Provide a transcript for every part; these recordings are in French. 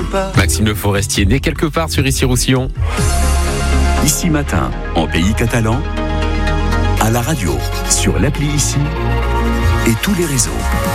pas. Maxime Le Forestier, né quelque part sur Issy-Roussillon. Ici Matin, en pays catalan, à la radio, sur l'appli Ici et tous les réseaux.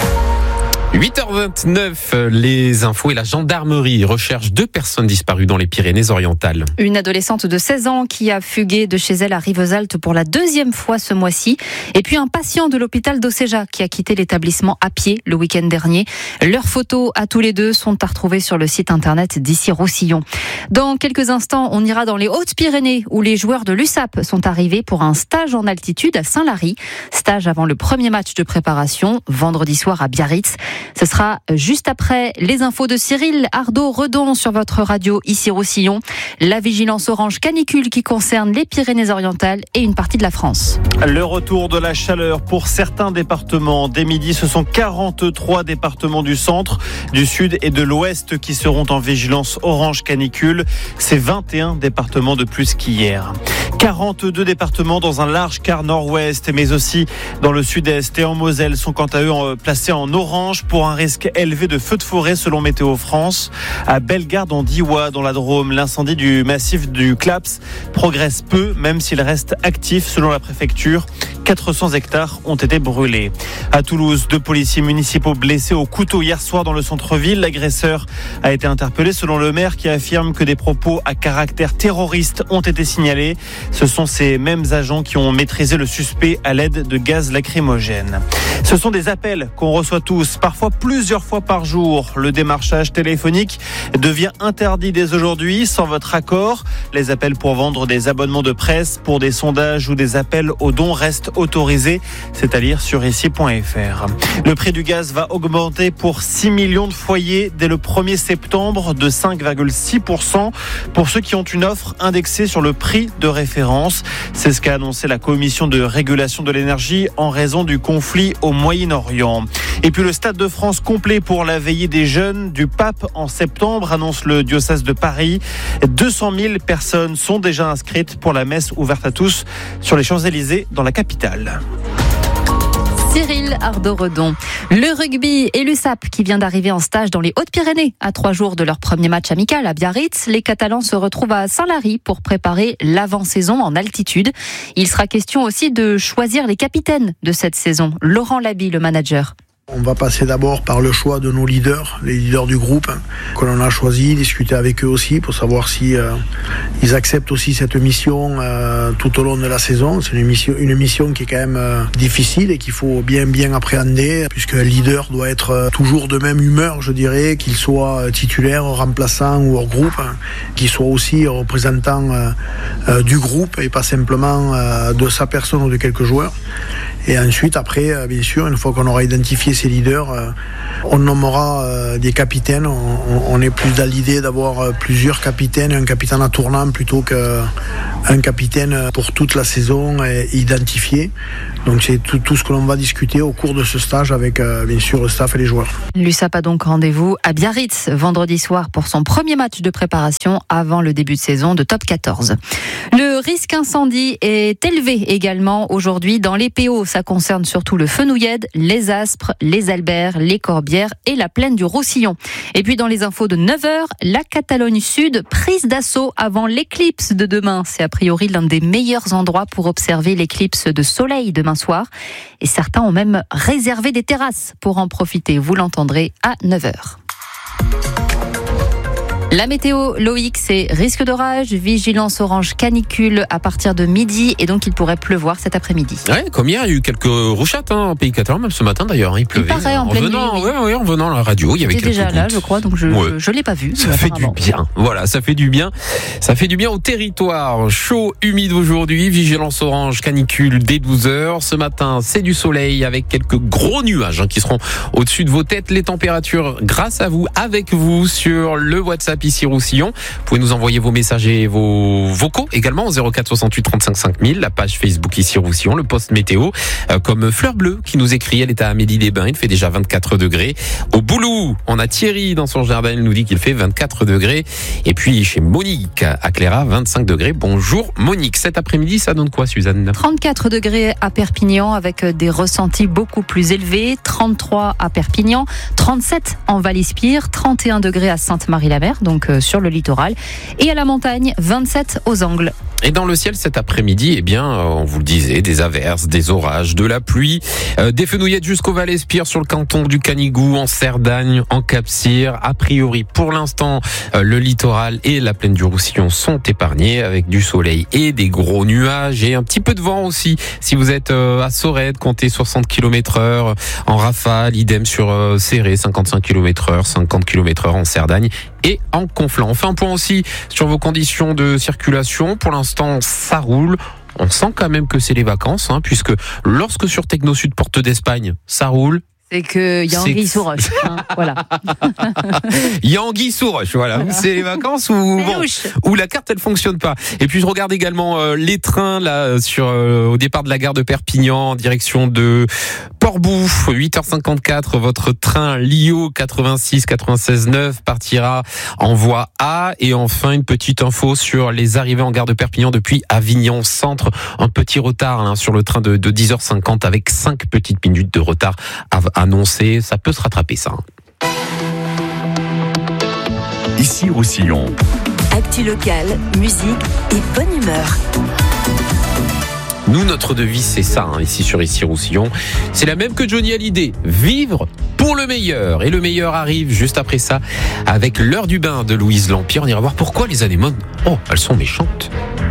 8h29, les infos et la gendarmerie recherchent 2 personnes disparues dans les Pyrénées-Orientales. Une adolescente de 16 ans qui a fugué de chez elle à Rivesaltes pour la 2e fois ce mois-ci. Et puis un patient de l'hôpital d'Océja qui a quitté l'établissement à pied le week-end dernier. Leurs photos à tous les deux sont à retrouver sur le site internet d'Issy-Roussillon. Dans quelques instants, on ira dans les Hautes-Pyrénées où les joueurs de l'USAP sont arrivés pour un stage en altitude à Saint-Lary. Stage avant le premier match de préparation, vendredi soir à Biarritz. Ce sera juste après les infos de Cyril Ardo-Redon sur votre radio Issy-Roussillon. La vigilance orange canicule qui concerne les Pyrénées-Orientales et une partie de la France. Le retour de la chaleur pour certains départements. Dès midi, ce sont 43 départements du centre, du sud et de l'ouest qui seront en vigilance orange canicule. C'est 21 départements de plus qu'hier. 42 départements dans un large quart nord-ouest, mais aussi dans le sud-est et en Moselle sont quant à eux placés en orange pour un risque élevé de feux de forêt selon Météo France. À Bellegarde en Diois, dans la Drôme, l'incendie du massif du Claps progresse peu, même s'il reste actif selon la préfecture. 400 hectares ont été brûlés. À Toulouse, 2 policiers municipaux blessés au couteau hier soir dans le centre-ville. L'agresseur a été interpellé selon le maire qui affirme que des propos à caractère terroriste ont été signalés. Ce sont ces mêmes agents qui ont maîtrisé le suspect à l'aide de gaz lacrymogène. Ce sont des appels qu'on reçoit tous, parfois plusieurs fois par jour. Le démarchage téléphonique devient interdit dès aujourd'hui sans votre accord. Les appels pour vendre des abonnements de presse, pour des sondages ou des appels aux dons restent autorisés, c'est à lire sur ici.fr. Le prix du gaz va augmenter pour 6 millions de foyers dès le 1er septembre de 5,6% pour ceux qui ont une offre indexée sur le prix de référence. C'est ce qu'a annoncé la Commission de régulation de l'énergie en raison du conflit au Moyen-Orient. Et puis le Stade de France complet pour la veillée des jeunes du Pape en septembre, annonce le diocèse de Paris. 200 000 personnes sont déjà inscrites pour la messe ouverte à tous sur les Champs-Élysées dans la capitale. Cyril Ardo-Redon. Le rugby et l'USAP qui vient d'arriver en stage dans les Hautes-Pyrénées. À 3 jours de leur premier match amical à Biarritz, les Catalans se retrouvent à Saint-Lary pour préparer l'avant-saison en altitude. Il sera question aussi de choisir les capitaines de cette saison. Laurent Laby, le manager. On va passer d'abord par le choix de nos leaders, les leaders du groupe que l'on a choisi, discuter avec eux aussi pour savoir si ils acceptent aussi cette mission tout au long de la saison. C'est une mission qui est quand même difficile et qu'il faut bien appréhender, puisque un leader doit être toujours de même humeur, je dirais, qu'il soit titulaire, remplaçant ou hors groupe, qu'il soit aussi représentant du groupe et pas simplement de sa personne ou de quelques joueurs. Et ensuite, après, bien sûr, une fois qu'on aura identifié ces leaders, on nommera des capitaines. On est plus dans l'idée d'avoir plusieurs capitaines, un capitaine à tournant plutôt qu'un capitaine pour toute la saison identifié. Donc c'est tout ce que l'on va discuter au cours de ce stage avec, bien sûr, le staff et les joueurs. L'USAP a donc rendez-vous à Biarritz vendredi soir pour son premier match de préparation avant le début de saison de Top 14. Le risque incendie est élevé également aujourd'hui dans les PO. Ça concerne surtout le Fenouillède, les Aspres, les Alberts, les Corbières et la plaine du Roussillon. Et puis dans les infos de 9h, la Catalogne Sud prise d'assaut avant l'éclipse de demain. C'est a priori l'un des meilleurs endroits pour observer l'éclipse de soleil demain soir. Et certains ont même réservé des terrasses pour en profiter. Vous l'entendrez à 9h. La météo, Loïc, c'est risque d'orage, vigilance orange canicule à partir de midi et donc il pourrait pleuvoir cet après-midi. Ouais, comme hier, il y a eu quelques rouchates en Pays Catalan, même ce matin d'ailleurs, il pleuvait. Il paraît en pleine nuit. Oui, en venant à la radio, il y avait quelques déjà là, gouttes. je crois, donc je l'ai pas vu. Ça fait du bien. Voilà, ça fait du bien. Ça fait du bien au territoire. Chaud, humide aujourd'hui, vigilance orange canicule dès 12h. Ce matin, c'est du soleil avec quelques gros nuages qui seront au-dessus de vos têtes. Les températures, grâce à vous, avec vous, sur le WhatsApp WhatsApp ici Roussillon. Vous pouvez nous envoyer vos messages et vos vocaux également au 04 68 35 5000, la page Facebook ici Roussillon, le post météo, comme Fleur Bleue qui nous écrit, elle est à Amélie-les-Bains, il fait déjà 24 degrés. Au Boulou, on a Thierry dans son jardin, il nous dit qu'il fait 24 degrés. Et puis chez Monique à Cléra, 25 degrés. Bonjour Monique. Cet après-midi, ça donne quoi, Suzanne ? 34 degrés à Perpignan avec des ressentis beaucoup plus élevés. 33 à Perpignan, 37 en Val-Ispire, 31 degrés à Sainte-Marie-la-Mer, donc sur le littoral. Et à la montagne, 27 aux Angles. Et dans le ciel cet après-midi, eh bien, on vous le disait, des averses, des orages, de la pluie, des fenouillettes jusqu'au Val-Espire sur le canton du Canigou, en Cerdagne, en Cap-Cyr. A priori, pour l'instant, le littoral et la plaine du Roussillon sont épargnés avec du soleil et des gros nuages et un petit peu de vent aussi. Si vous êtes à Sorède, comptez 60 km/h en rafale, idem sur Céré, 55 km/h, 50 km/h en Cerdagne et en Conflans. On fait un point aussi sur vos conditions de circulation. Pour l'instant, ça roule. On sent quand même que c'est les vacances, puisque lorsque sur Techno Sud Porte d'Espagne, ça roule. C'est qu'il y a anguille sous roche. Voilà. Il y a anguille sous roche, voilà. C'est les vacances où la carte elle fonctionne pas. Et puis je regarde également les trains là au départ de la gare de Perpignan en direction de Port-Bouf, 8h54. Votre train Lio 86-96-9 partira en voie A. Et enfin une petite info sur les arrivées en gare de Perpignan depuis Avignon Centre. Un petit retard sur le train de 10h50 avec 5 petites minutes de retard annoncé, ça peut se rattraper ça. Ici Roussillon. Actu locale, musique et bonne humeur. Nous, notre devise, c'est ça, ici sur Ici Roussillon. C'est la même que Johnny Hallyday. Vivre pour le meilleur. Et le meilleur arrive juste après ça avec l'heure du bain de Louise L'Empire. On ira voir pourquoi les anémones, elles sont méchantes.